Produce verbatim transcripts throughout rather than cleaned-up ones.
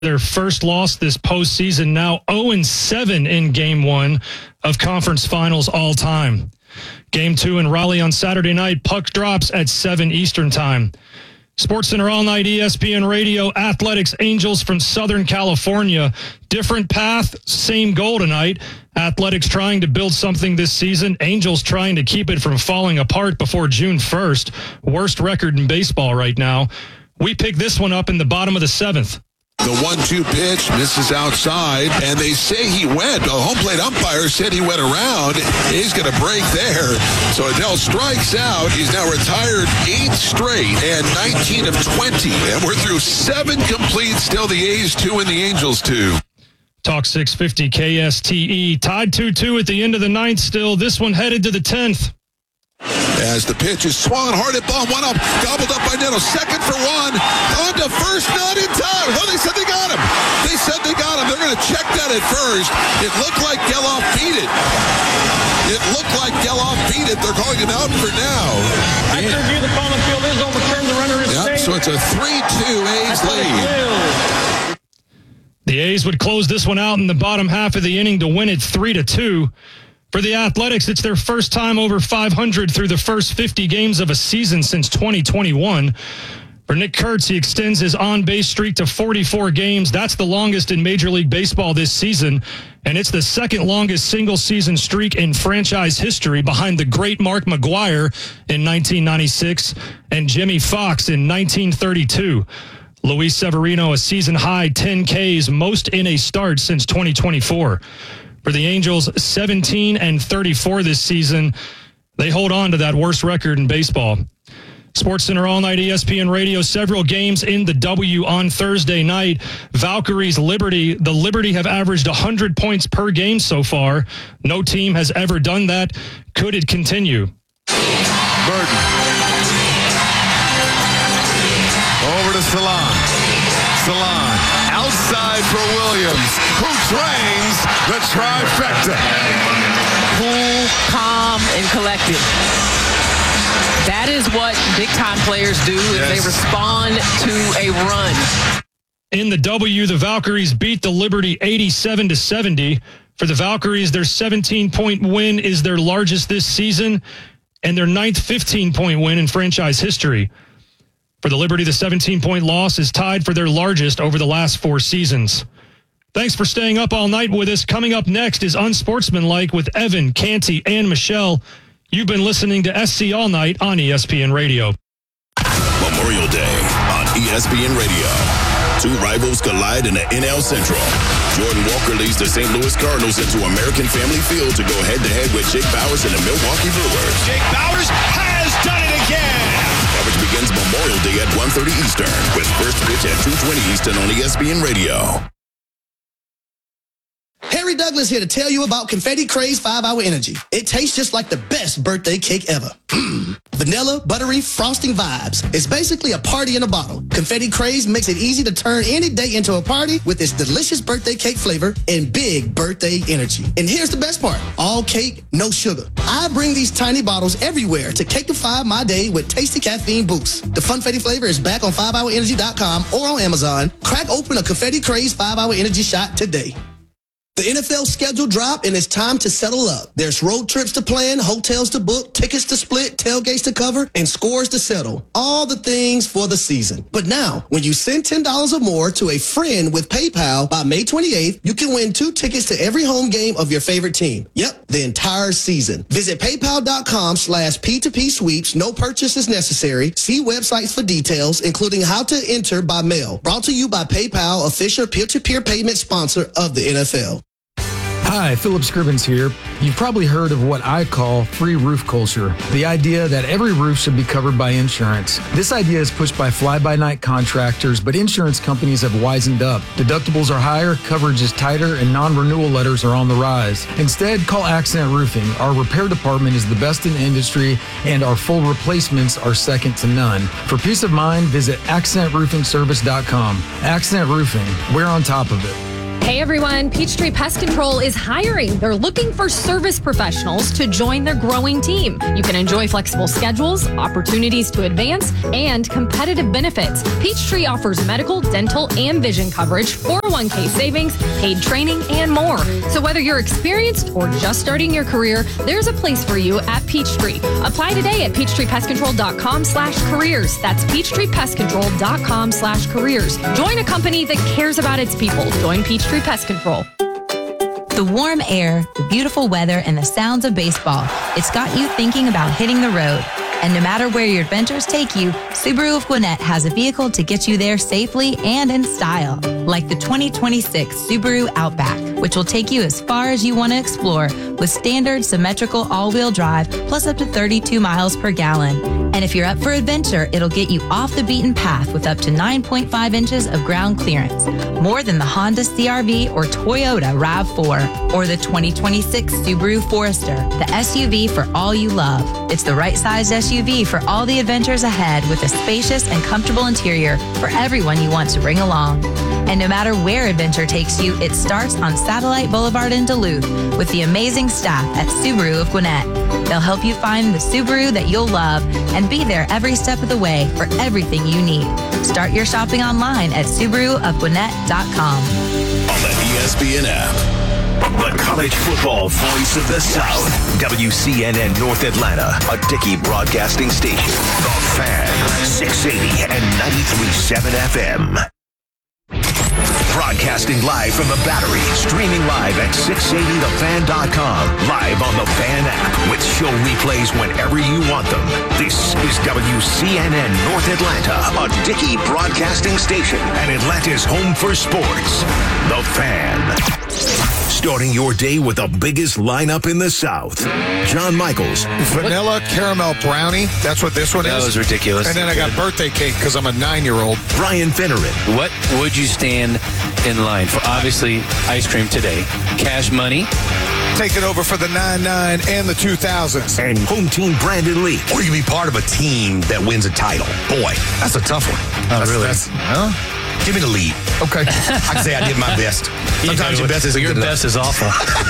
their first loss this postseason, now oh and seven in game one of conference finals all time. Game two in Raleigh on Saturday night. Puck drops at seven Eastern time. SportsCenter All Night, E S P N Radio, Athletics, Angels from Southern California. Different path, same goal tonight. Athletics trying to build something this season. Angels trying to keep it from falling apart before June first. Worst record in baseball right now. We pick this one up in the bottom of the seventh. The one two pitch misses outside, and they say he went. The home plate umpire said he went around. He's going to break there. So Adell strikes out. He's now retired eight straight and nineteen of twenty. And we're through seven complete. Still the A's two and the Angels two. Talk six fifty K S T E. Tied two two at the end of the ninth still. This one headed to the tenth. As the pitch is swung hard at ball, one up, gobbled up by Neto, second for one, on to first, not in time. Oh, they said they got him. They said they got him. They're going to check that at first. It looked like Geloff beat it. It looked like Geloff beat it. They're calling him out for now. After review, the call on the field is overturned. The runner is yep, safe. So it's a three two A's lead. The A's would close this one out in the bottom half of the inning to win it three to two. For the Athletics, it's their first time over five hundred through the first fifty games of a season since twenty twenty-one. For Nick Kurtz, he extends his on-base streak to forty-four games. That's the longest in Major League Baseball this season, and it's the second longest single-season streak in franchise history behind the great Mark McGwire in nineteen ninety-six and Jimmy Fox in nineteen thirty-two. Luis Severino, a season-high ten Ks, most in a start since twenty twenty-four. For the Angels, seventeen and thirty-four this season. They hold on to that worst record in baseball. SportsCenter All Night, E S P N Radio, several games in the W on Thursday night. Valkyries Liberty. The Liberty have averaged one hundred points per game so far. No team has ever done that. Could it continue? Burton. Over to Salon. Salon. Outside for Williams, who drains the trifecta. Cool, calm, and collected. That is what big-time players do if yes. they respond to a run. In the W, the Valkyries beat the Liberty eighty-seven to seventy. For the Valkyries, their seventeen-point win is their largest this season and their ninth fifteen-point win in franchise history. For the Liberty, the seventeen-point loss is tied for their largest over the last four seasons. Thanks for staying up all night with us. Coming up next is Unsportsmanlike with Evan, Canty, and Michelle. You've been listening to S C All Night on E S P N Radio. Memorial Day on E S P N Radio. Two rivals collide in the N L Central. Jordan Walker leads the Saint Louis Cardinals into American Family Field to go head-to-head with Jake Bauers and the Milwaukee Brewers. Jake Bauers has done it again. Coverage begins Memorial Day at one thirty Eastern with first pitch at two twenty Eastern on E S P N Radio. Harry Douglas here to tell you about Confetti Craze five hour Energy. It tastes just like the best birthday cake ever. Vanilla, buttery, frosting vibes. It's basically a party in a bottle. Confetti Craze makes it easy to turn any day into a party with its delicious birthday cake flavor and big birthday energy. And here's the best part. All cake, no sugar. I bring these tiny bottles everywhere to cakeify my day with tasty caffeine boost. The Funfetti flavor is back on five hour energy dot com or on Amazon. Crack open a Confetti Craze five hour Energy shot today. The N F L schedule dropped, and it's time to settle up. There's road trips to plan, hotels to book, tickets to split, tailgates to cover, and scores to settle. All the things for the season. But now, when you send ten dollars or more to a friend with PayPal by May twenty-eighth, you can win two tickets to every home game of your favorite team. Yep, the entire season. Visit paypal.com slash P2P sweeps. No purchase is necessary. See websites for details, including how to enter by mail. Brought to you by PayPal, official peer-to-peer payment sponsor of the N F L. Hi, Philip Scribbins here. You've probably heard of what I call free roof culture, the idea that every roof should be covered by insurance. This idea is pushed by fly-by-night contractors, but insurance companies have wisened up. Deductibles are higher, coverage is tighter, and non-renewal letters are on the rise. Instead, call Accent Roofing. Our repair department is the best in the industry, and our full replacements are second to none. For peace of mind, visit accent roofing service dot com. Accent Roofing, we're on top of it. Hey everyone, Peachtree Pest Control is hiring. They're looking for service professionals to join their growing team. You can enjoy flexible schedules, opportunities to advance, and competitive benefits. Peachtree offers medical, dental, and vision coverage, four oh one k savings, paid training, and more. So whether you're experienced or just starting your career, there's a place for you at Peachtree. Apply today at peachtree pest control dot com slash careers. That's peachtree pest control dot com slash careers. Join a company that cares about its people. Join Peachtree Pest Control. The warm air, the beautiful weather, and the sounds of baseball. It's got you thinking about hitting the road. And no matter where your adventures take you, Subaru of Gwinnett has a vehicle to get you there safely and in style. Like the twenty twenty-six Subaru Outback, which will take you as far as you want to explore with standard symmetrical all-wheel drive plus up to thirty-two miles per gallon. And if you're up for adventure, it'll get you off the beaten path with up to nine point five inches of ground clearance. More than the Honda C R V or Toyota RAV four or the twenty twenty-six Subaru Forester, the S U V for all you love. It's the right size S U V for all the adventures ahead with a spacious and comfortable interior for everyone you want to bring along. And no matter where adventure takes you, it starts on Satellite Boulevard in Duluth with the amazing staff at Subaru of Gwinnett. They'll help you find the Subaru that you'll love and be there every step of the way for everything you need. Start your shopping online at subaru of gwinnett dot com. On the E S P N app. The college football voice of the South. W C N N North Atlanta, a Dickey broadcasting station. The Fan, six eighty and ninety-three point seven F M. Broadcasting live from the Battery, streaming live at six eighty the fan dot com, live on the Fan app with show replays whenever you want them. This is W C N N North Atlanta, a Dickey broadcasting station and Atlanta's home for sports. The Fan. Starting your day with the biggest lineup in the South. John Michaels. Vanilla caramel brownie. That's what this one that is. That was ridiculous. And then I got birthday cake because I'm a nine-year-old. Brian Finneran. What would you stand in line for? Obviously, ice cream today. Cash money. Taking over for the nine nine and the two thousands. And home team Brandon Lee. Or you can be part of a team that wins a title. Boy, that's a tough one. Oh, that's, really? That's, huh? Give me the lead. Okay. I can say I did my best. Sometimes your best isn't Your good best enough. is awful.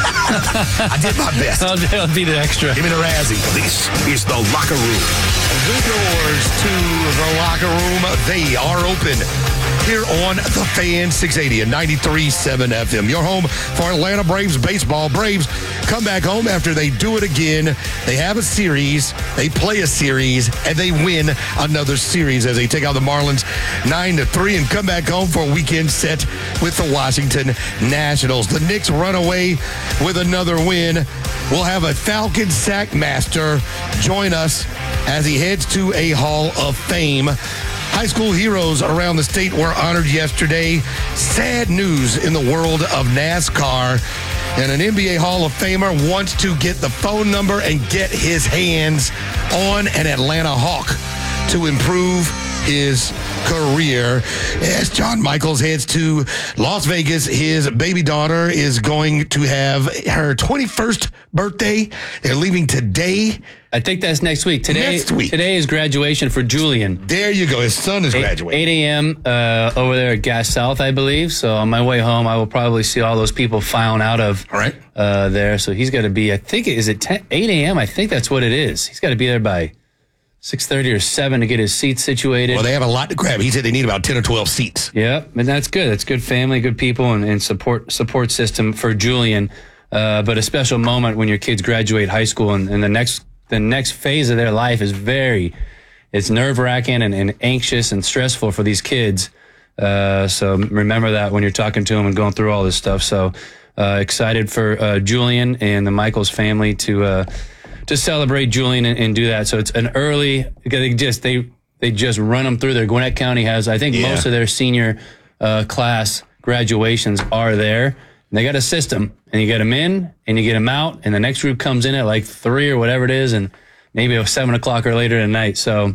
I did my best. I'll, I'll be the extra. Give me the Razzie. This is the locker room. The doors to the locker room, they are open. Here on The Fan, six eighty and ninety-three point seven F M. Your home for Atlanta Braves baseball. Braves come back home after they do it again. They have a series, they play a series, and they win another series as they take out the Marlins nine to three and come back home for a weekend set with the Washington Nationals. The Knicks run away with another win. We'll have a Falcon sack master join us as he heads to a Hall of Fame. High school heroes around the state were honored yesterday. Sad news in the world of NASCAR. And an N B A Hall of Famer wants to get the phone number and get his hands on an Atlanta Hawk to improve his career. As John Michaels heads to Las Vegas, his baby daughter is going to have her twenty-first birthday. They're leaving today. I think that's next week. Today, Next week. Today is graduation for Julian. There you go. His son is graduating. eight a.m. Uh, over there at Gas South, I believe. So on my way home, I will probably see all those people filing out of all right. uh, there. So he's got to be, I think, is it ten, eight a.m.? I think that's what it is. He's got to be there by six thirty or seven to get his seats situated. Well, they have a lot to grab. He said they need about ten or twelve seats. Yep, and that's good. That's good family, good people, and, and support support system for Julian. Uh, but a special moment when your kids graduate high school, and, and the next the next phase of their life is very, it's nerve wracking and, and anxious and stressful for these kids. Uh, so remember that when you're talking to them and going through all this stuff. So uh, excited for uh, Julian and the Michaels family to. Uh, to celebrate Julian and, and do that. So it's an early, they just, they, they just run them through there. Gwinnett County has, I think yeah. most of their senior uh, class graduations are there. And they got a system and you get them in and you get them out and the next group comes in at like three or whatever it is. And maybe at seven o'clock or later tonight. So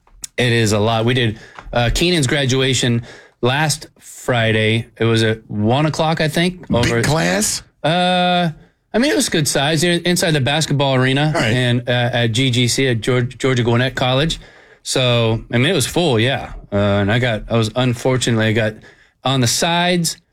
it is a lot. We did uh, Keenan's graduation last Friday. It was at one o'clock, I think. Over Big class? Uh, I mean, it was good size inside the basketball arena right. and uh, at G G C at Georgia, Georgia Gwinnett College. So, I mean, it was full, yeah. Uh, and I got, I was unfortunately, I got on the sides,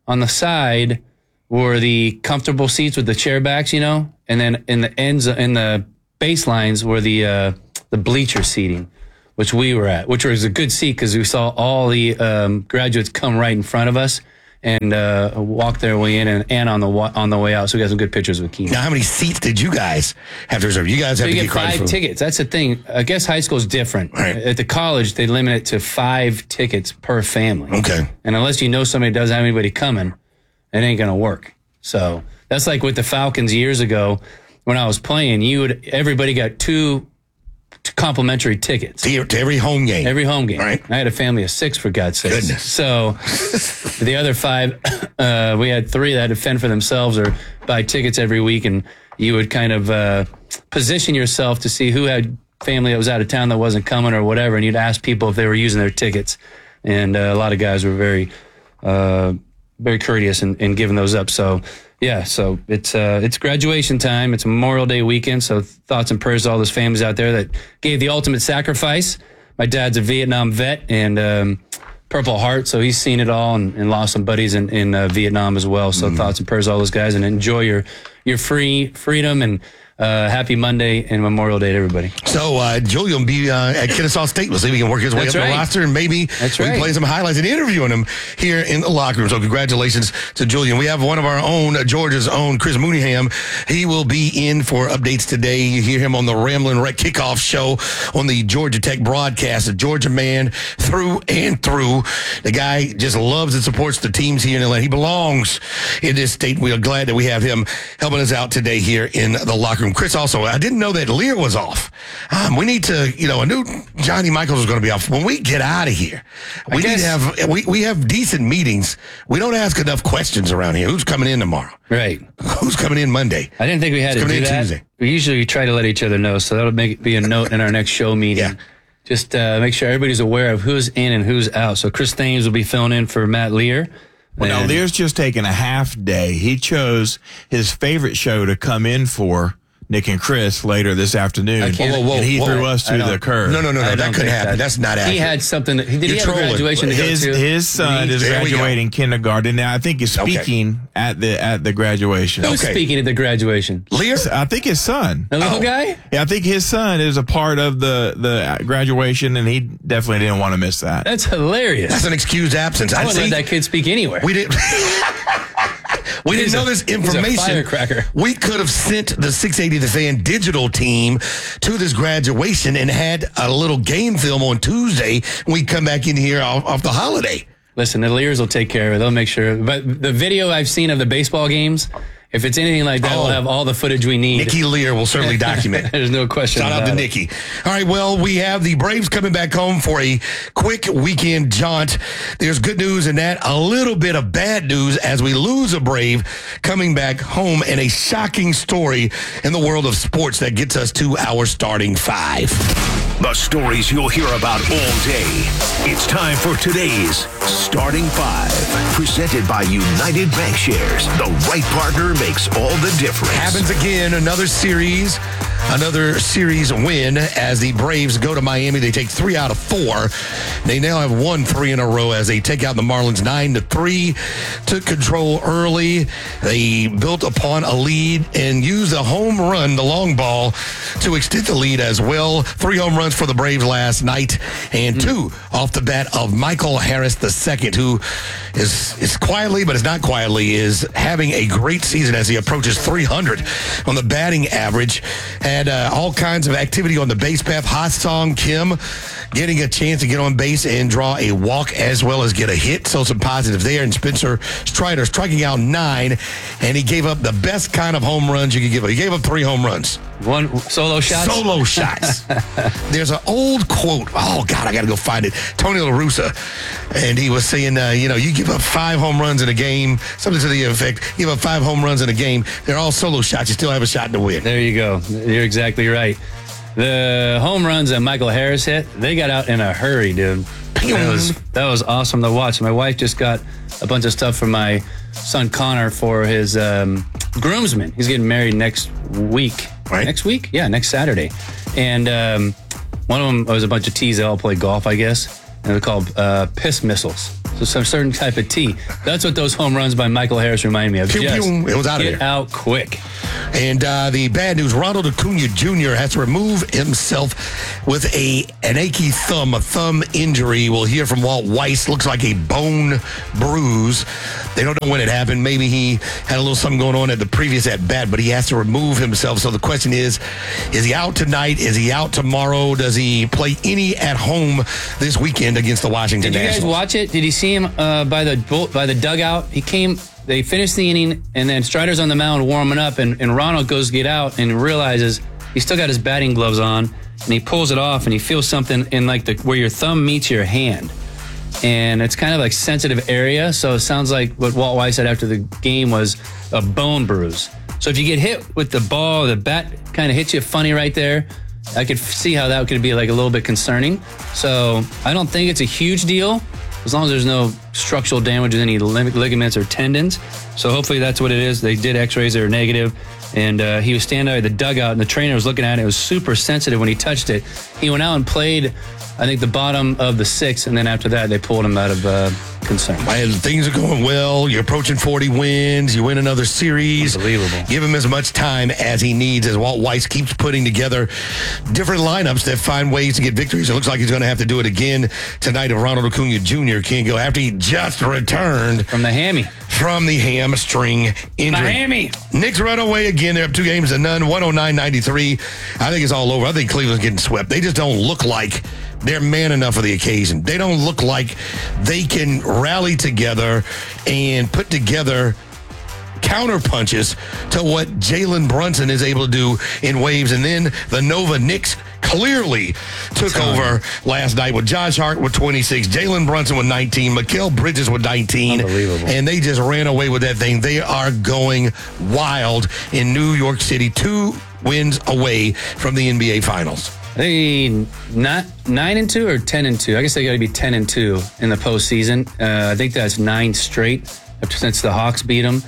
on the side were the comfortable seats with the chair backs, you know, and then in the ends, in the baselines were the uh, the bleacher seating, which we were at, which was a good seat because we saw all the um, graduates come right in front of us and uh, walk their way in and, and on the wa- on the way out. So we got some good pictures with Keenan. Now, how many seats did you guys have to reserve? You guys So have you to get get credit five for tickets. That's the thing. I guess high school is different. Right. At the college, they limit it to five tickets per family. Okay. And unless you know somebody doesn't have anybody coming, it ain't going to work. So that's like with the Falcons years ago when I was playing. You would everybody got two, two complimentary tickets to, to every home game. Every home game. Right. I had a family of six, for God's sake. Goodness. So the other five, uh, we had three that had to fend for themselves or buy tickets every week, and you would kind of uh, position yourself to see who had family that was out of town that wasn't coming or whatever, and you'd ask people if they were using their tickets. And uh, a lot of guys were very, uh, very courteous in, in giving those up. So, yeah, so it's uh, it's graduation time. It's Memorial Day weekend, so thoughts and prayers to all those families out there that gave the ultimate sacrifice. My dad's a Vietnam vet and um, Purple Heart, so he's seen it all and, and lost some buddies in, in uh, Vietnam as well. So mm. thoughts and prayers to all those guys, and enjoy your, your free freedom and Uh, happy Monday and Memorial Day to everybody. So, uh, Julian will be uh, at Kennesaw State. We'll see if he can work his way That's up right. the roster, and maybe That's we can right. play some highlights and interviewing him here in the locker room. So, congratulations to Julian. We have one of our own, uh, Georgia's own, Chris Mooneyham. He will be in for updates today. You hear him on the Ramblin' Wreck Kickoff show on the Georgia Tech broadcast. A Georgia man through and through. The guy just loves and supports the teams here in Atlanta. He belongs in this state. We are glad that we have him helping us out today here in the locker room. Chris, also, I did didn't know that Lear was off. Um, we need to, you know, I knew Johnny Michaels was going to be off. When we get out of here, we need to have, we, we have decent meetings. We don't ask enough questions around here. Who's coming in tomorrow? Right. Who's coming in Monday? I didn't think we had Who's to coming do in that. Tuesday? We usually try to let each other know, so that'll make be a note in our next show meeting. Yeah. Just uh, make sure everybody's aware of who's in and who's out. So Chris Thames will be filling in for Matt Lear. Well, now, And- Lear's just taking a half day. He chose his favorite show to come in for, Nick and Chris, later this afternoon. I can't- Whoa, whoa, whoa, and he whoa. threw us I to the don't- curb. No, no, no, I no. don't That couldn't think happen. that- That's not accurate. He had something. That, did You're he have trolling. a graduation to His go to? his son Did he- is There we go. graduating kindergarten. Now I think he's Okay. speaking at the at the graduation. Who's Okay. speaking at the graduation? Lear? I think his son. The little Oh. guy? Yeah, I think his son is a part of the the graduation, and he definitely didn't want to miss that. That's hilarious. That's an excused absence. I I'd would say let that kid speak anywhere. we didn't. We didn't He's know a- this he's a information. firecracker. We could have sent the six eighty The Fan digital team to this graduation and had a little game film on Tuesday. We come back in here off, off the holiday. Listen, the Lears will take care of it. They'll make sure. But the video I've seen of the baseball games, if it's anything like that, Oh. we'll have all the footage we need. Nikki Lear will certainly document. There's no question Shout out about to it. Nikki. All right, well, we have the Braves coming back home for a quick weekend jaunt. There's good news in that, a little bit of bad news as we lose a Brave coming back home, and a shocking story in the world of sports that gets us to our starting five. The stories you'll hear about all day. It's time for today's Starting Five. Presented by United Bankshares. The right partner makes all the difference. Happens again, another series, another series win as the Braves go to Miami. They take three out of four. They now have won three in a row as they take out the Marlins nine to three. Took control early. They built upon a lead and used a home run, the long ball, to extend the lead as well. Three home runs for the Braves last night, and two off the bat of Michael Harris the second, who is is quietly, but is not quietly, is having a great season as he approaches three hundred on the batting average. Had uh, all kinds of activity on the base path. Ha-Sung Kim getting a chance to get on base and draw a walk as well as get a hit. So some positives there. And Spencer Strider striking out nine, and he gave up the best kind of home runs you could give up. He gave up three home runs. One solo shot? Solo shots. There's an old quote. Oh, God, I got to go find it. Tony La Russa. And he was saying, uh, you know, you give up five home runs in a game, something to the effect, you give up five home runs in a game, they're all solo shots. You still have a shot to win. There you go. You're exactly right. The home runs that Michael Harris hit, they got out in a hurry, dude. That was, that was awesome to watch. My wife just got a bunch of stuff from my son Connor for his um, groomsman. He's getting married next week. Right. Next week? Yeah, next Saturday. And um, one of them was a bunch of tees that all play golf, I guess. And they're called uh, piss missiles. So some certain type of tea. That's what those home runs by Michael Harris remind me of. Pew, Just pew, it was out of get there. out quick. And uh, the bad news, Ronald Acuna Junior has to remove himself with a an achy thumb, a thumb injury. We'll hear from Walt Weiss. Looks like a bone bruise. They don't know when it happened. Maybe he had a little something going on at the previous at-bat, but he has to remove himself. So the question is, is he out tonight? Is he out tomorrow? Does he play any at home this weekend against the Washington Did you guys Nationals? watch it? Did you see him uh, by the by the dugout? He came. They finished the inning, and then Strider's on the mound warming up, and, and Ronald goes to get out and realizes he's still got his batting gloves on, and he pulls it off, and he feels something in like the where your thumb meets your hand, and it's kind of like sensitive area. So it sounds like what Walt Weiss said after the game was a bone bruise. So if you get hit with the ball, the bat kind of hits you funny right there. I could see how that could be like a little bit concerning. So I don't think it's a huge deal, as long as there's no structural damage in any lig- ligaments or tendons. So hopefully that's what it is. They did x-rays that are negative, and uh, he was standing out at the dugout, and the trainer was looking at it. It was super sensitive when he touched it. He went out and played, I think, the bottom of the sixth, and then after that, they pulled him out of uh, concern. And things are going well. You're approaching forty wins. You win another series. Unbelievable. Give him as much time as he needs as Walt Weiss keeps putting together different lineups that find ways to get victories. It looks like he's going to have to do it again tonight if Ronald Acuna Junior can't go after he just returned from the hammy. From the hamstring injury. Miami. Knicks run away again. They're up two games to none, one oh nine ninety-three. I think it's all over. I think Cleveland's getting swept. They just don't look like they're man enough for the occasion. They don't look like they can rally together and put together counter punches to what Jalen Brunson is able to do in waves. And then the Nova Knicks clearly took Ton. over last night with Josh Hart with twenty-six, Jalen Brunson with nineteen, Mikal Bridges with nineteen. Unbelievable. And they just ran away with that thing. They are going wild in New York City, two wins away from the N B A Finals. They not nine and two or ten and two. I guess they got to be ten and two in the postseason. Uh, I think that's nine straight since the Hawks beat them.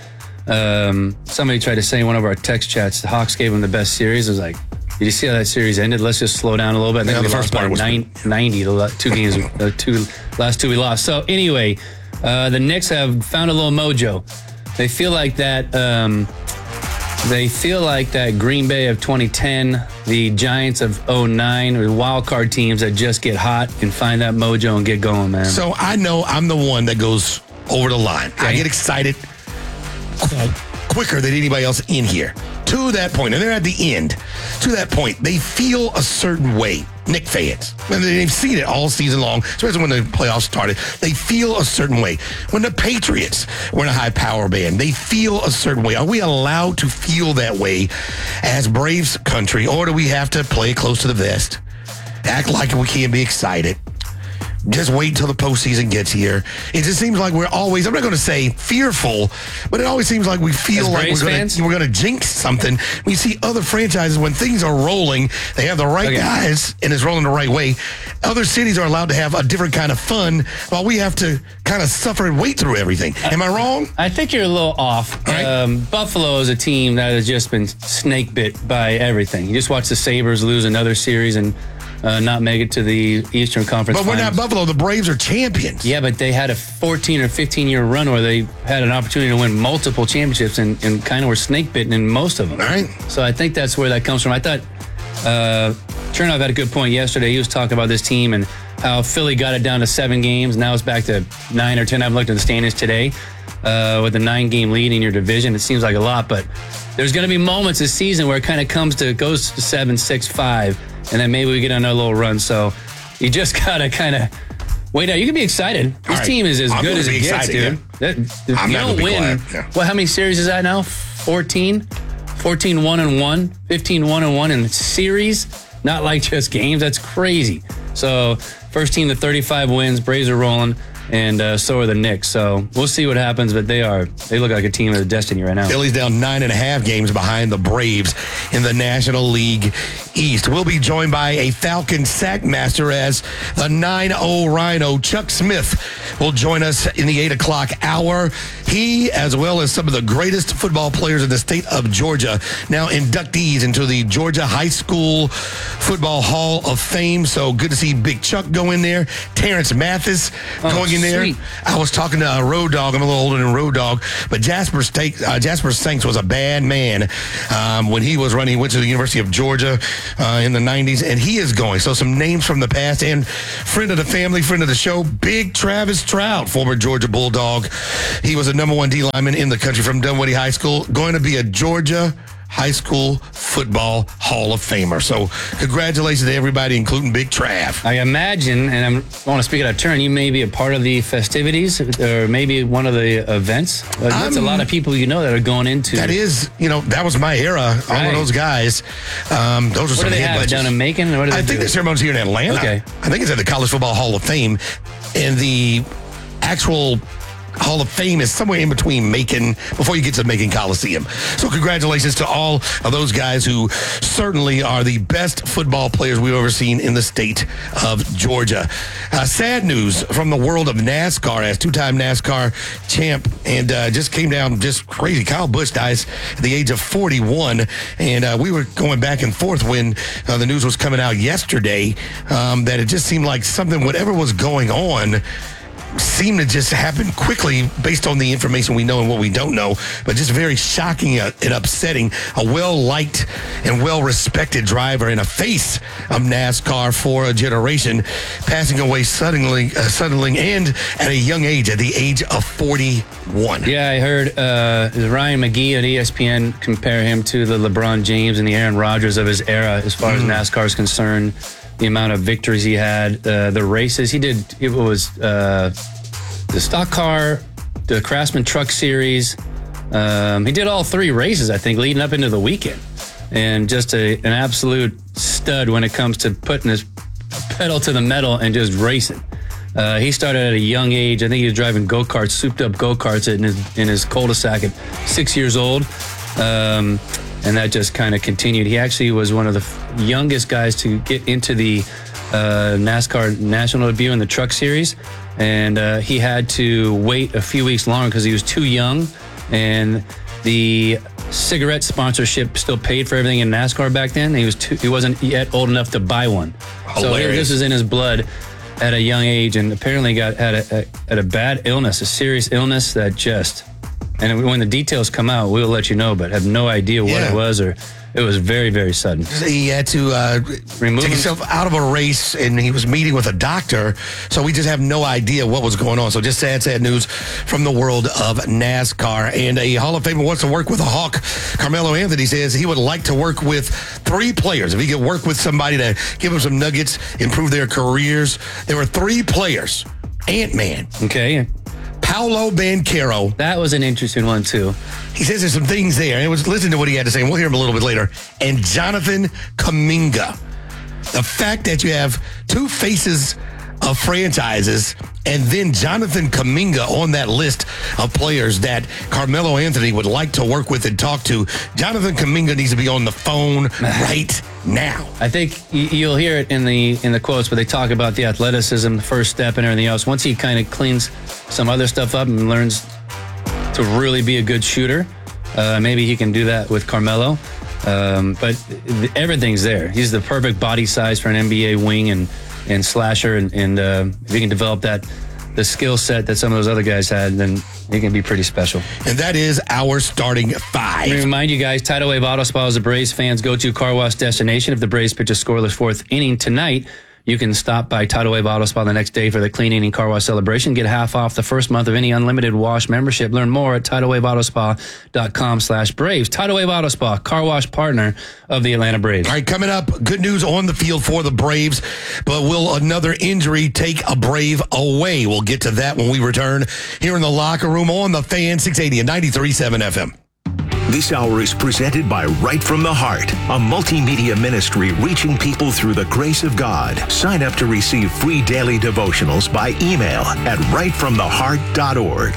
Um, somebody tried to say in one of our text chats the Hawks gave them the best series. I was like, did you see how that series ended? Let's just slow down a little bit. I think Yeah, we the lost first part by was nine, ninety. The two games, the two last two we lost. So anyway, uh, the Knicks have found a little mojo. They feel like that. Um, They feel like that Green Bay of twenty ten, the Giants of oh nine, or the wild card teams that just get hot and find that mojo and get going, man. So I know I'm the one that goes over the line. I get excited quicker than anybody else in here. To that point, and they're at the end, to that point, they feel a certain way, Knick fans. And they've seen it all season long, especially when the playoffs started. They feel a certain way. When the Patriots were in a high power band, they feel a certain way. Are we allowed to feel that way as Braves country, or do we have to play close to the vest? Act like we can't be excited. Just wait until the postseason gets here. It just seems like we're always, I'm not going to say fearful, but it always seems like we feel As like Braves we're going fans? to we're going to jinx something. We see other franchises when things are rolling, they have the right Okay. guys and it's rolling the right way. Other cities are allowed to have a different kind of fun while we have to kind of suffer and wait through everything. Am I wrong? I think you're a little off. All right. Um, Buffalo is a team that has just been snake bit by everything. You just watch the Sabres lose another series and uh, not make it to the Eastern Conference But we're not Finals. Buffalo. The Braves are champions. Yeah, but they had a fourteen or fifteen year run where they had an opportunity to win multiple championships and, and kind of were snake bitten in most of them. All right. So I think that's where that comes from. I thought uh, Chernoff had a good point yesterday. He was talking about this team and how Philly got it down to seven games. Now it's back to nine or ten. I haven't looked at the standings today. Uh, with a nine game lead in your division, it seems like a lot, but there's going to be moments this season where it kind of comes to, goes to seven, six, five, and then maybe we get on a little run. So you just got to kind of wait out. You can be excited. This right. team is as I'm good gonna as be it gets, excited, dude. That, if I'm you not don't gonna be win, quiet, yeah. well, how many series is that now? fourteen? fourteen, one and one, fifteen, one and one in series. Not like just games. That's crazy. So first team to thirty-five wins. Braves are rolling. And uh, so are the Knicks. So we'll see what happens, but they are they look like a team of destiny right now. Philly's down nine and a half games behind the Braves in the National League East. We'll be joined by a Falcon sack master as the nine oh Rhino, Chuck Smith, will join us in the eight o'clock hour. He, as well as some of the greatest football players in the state of Georgia, now inductees into the Georgia High School Football Hall of Fame. So good to see Big Chuck go in there. Terrence Mathis oh, going in there. Sweet. I was talking to uh, Road Dogg. I'm a little older than Road Dogg, but Jasper Stakes, uh, Jasper Sanks was a bad man um, when he was running. He went to the University of Georgia uh, in the nineties, and he is going. So some names from the past, and friend of the family, friend of the show, Big Travis Trout, former Georgia Bulldog. He was a number one D lineman in the country from Dunwoody High School, going to be a Georgia High School Football Hall of Famer. So congratulations to everybody, including Big Trav. I imagine, and I'm, I want to speak out of turn, you may be a part of the festivities or maybe one of the events. Uh, that's um, a lot of people you know that are going into. That is, you know, that was my era. All right. Of those guys. Um, those are what some do they head have legends. down in Macon? What do they I think do? the ceremony's here in Atlanta. Okay. I think it's at the College Football Hall of Fame. And the actual Hall of Fame is somewhere in between Macon, before you get to Macon Coliseum. So congratulations to all of those guys who certainly are the best football players we've ever seen in the state of Georgia. Uh, sad news from the world of NASCAR, as two-time NASCAR champ, and uh, just came down just crazy. Kyle Busch dies at the age of forty-one, and uh, we were going back and forth when uh, the news was coming out yesterday um, that it just seemed like something, whatever was going on, seemed to just happen quickly based on the information we know and what we don't know, but just very shocking and upsetting. A well-liked and well-respected driver and a face of NASCAR for a generation passing away suddenly, uh, suddenly and at a young age, at the age of forty-one. Yeah, I heard uh, Ryan McGee at E S P N compare him to the LeBron James and the Aaron Rodgers of his era as far mm. as NASCAR is concerned. The amount of victories he had, uh, the races he did. It was uh, the stock car, the Craftsman Truck Series. Um, he did all three races, I think, leading up into the weekend, and just a, an absolute stud when it comes to putting his pedal to the metal and just racing. Uh, he started at a young age. I think he was driving go karts, souped up go karts in his in his cul-de-sac at six years old. Um, And that just kind of continued. He actually was one of the f- youngest guys to get into the uh, NASCAR National Debut in the Truck Series. And uh, he had to wait a few weeks longer because he was too young. And the cigarette sponsorship still paid for everything in NASCAR back then. He was too, he wasn't yet old enough to buy one. Hilarious. So this is in his blood at a young age, and apparently got had a, a, had a bad illness, a serious illness that just... And when the details come out, we'll let you know, but have no idea what Yeah. it was, or it was very, very sudden. He had to uh, Remove take himself out of a race, and he was meeting with a doctor, so we just have no idea what was going on. So just sad, sad news from the world of NASCAR. And a Hall of Famer wants to work with a Hawk. Carmelo Anthony says he would like to work with three players. If he could work with somebody to give him some nuggets, improve their careers. There were three players. Ant-Man. Okay. Paolo Banchero. That was an interesting one, too. He says there's some things there. And it was, listen to what he had to say, and we'll hear him a little bit later. And Jonathan Kuminga. The fact that you have two faces of franchises and then Jonathan Kuminga on that list of players that Carmelo Anthony would like to work with and talk to. Jonathan Kuminga needs to be on the phone right now. I think you'll hear it in the in the quotes, but they talk about the athleticism, the first step, and everything else. Once he kind of cleans some other stuff up and learns to really be a good shooter, uh, maybe he can do that with Carmelo. Um, but everything's there. He's the perfect body size for an N B A wing and and slasher, and, and uh, if he can develop that, the skill set that some of those other guys had, then he can be pretty special. And that is our starting five. Let me remind you guys, Tidal Wave Auto Spa is the Braves fans' go-to car wash destination. If the Braves pitch a scoreless fourth inning tonight, you can stop by Tidal Wave Auto Spa the next day for the clean inning car wash celebration. Get half off the first month of any unlimited wash membership. Learn more at tidal wave auto spa dot com slash Braves. Tidal Wave Auto Spa, car wash partner of the Atlanta Braves. All right, coming up, good news on the field for the Braves, but will another injury take a Brave away? We'll get to that when we return here in the locker room on the Fan, six eighty and ninety-three point seven F M. This hour is presented by Right From the Heart, a multimedia ministry reaching people through the grace of God. Sign up to receive free daily devotionals by email at right from the heart dot org.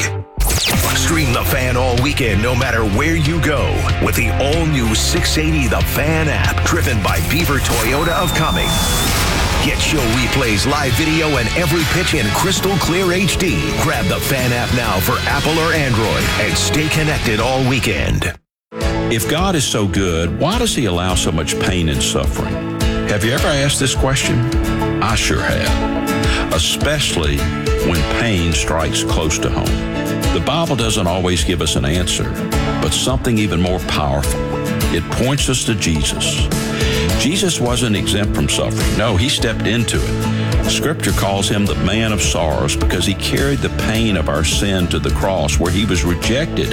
Stream The Fan all weekend, no matter where you go, with the all-new six eighty The Fan app, driven by Beaver Toyota of Cumming. Get show replays, live video, and every pitch in crystal clear H D. Grab the Fan app now for Apple or Android and stay connected all weekend. If God is so good, why does he allow so much pain and suffering? Have you ever asked this question? I sure have, especially when pain strikes close to home. The Bible doesn't always give us an answer, but something even more powerful. It points us to Jesus. Jesus wasn't exempt from suffering. No, he stepped into it. Scripture calls him the man of sorrows because he carried the pain of our sin to the cross where he was rejected